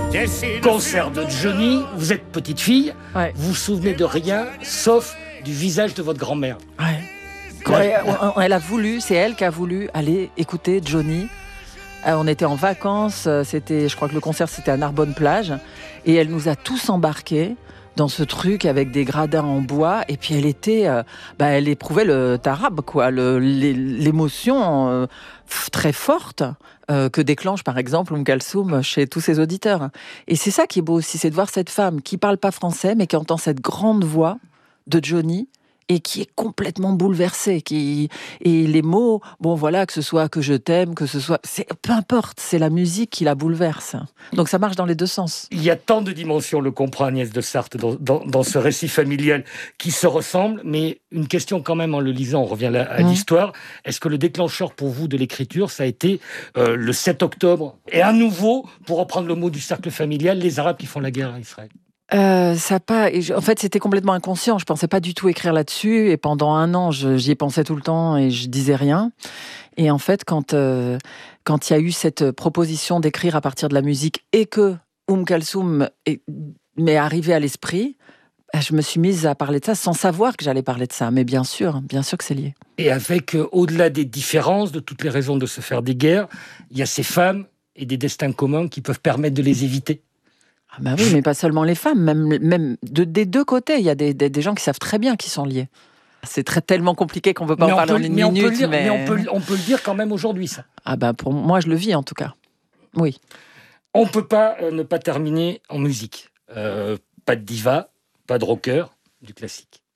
Concert de Johnny, vous êtes petite fille, Ouais. vous vous souvenez de rien sauf du visage de votre grand-mère. Ouais. Elle a voulu, c'est elle qui a voulu aller écouter Johnny. On était en vacances, je crois que le concert c'était à Narbonne-Plage, et elle nous a tous embarqués dans ce truc avec des gradins en bois, et puis elle éprouvait le tarab, quoi, l'émotion très forte que déclenche par exemple Kalsoum chez tous ses auditeurs. Et c'est ça qui est beau aussi, c'est de voir cette femme qui parle pas français, mais qui entend cette grande voix de Johnny, et qui est complètement bouleversée, et les mots, bon voilà, que ce soit que je t'aime, peu importe, c'est la musique qui la bouleverse. Donc ça marche dans les deux sens. Il y a tant de dimensions, le comprend Agnès de Sarthe, dans ce récit familial qui se ressemble, mais une question quand même en le lisant, on revient à l'histoire. Est-ce que le déclencheur pour vous de l'écriture, ça a été le 7 octobre, et à nouveau, pour reprendre le mot du cercle familial, les Arabes qui font la guerre à Israël? En fait, c'était complètement inconscient. Je pensais pas du tout écrire là-dessus. Et pendant un an, j'y pensais tout le temps et je disais rien. Et en fait, quand il y a eu cette proposition d'écrire à partir de la musique et que Kalsoum m'est arrivé à l'esprit, je me suis mise à parler de ça sans savoir que j'allais parler de ça. Mais bien sûr que c'est lié. Et avec, au-delà des différences, de toutes les raisons de se faire des guerres, il y a ces femmes et des destins communs qui peuvent permettre de les éviter. Ah bah oui, mais pas seulement les femmes, même des deux côtés, il y a des gens qui savent très bien qu'ils sont liés. C'est tellement compliqué qu'on ne peut pas en parler en une minute. Mais on peut le dire quand même aujourd'hui, ça. Ah bah pour moi, je le vis en tout cas. Oui. On ne peut pas ne pas terminer en musique. Pas de diva, pas de rocker, du classique.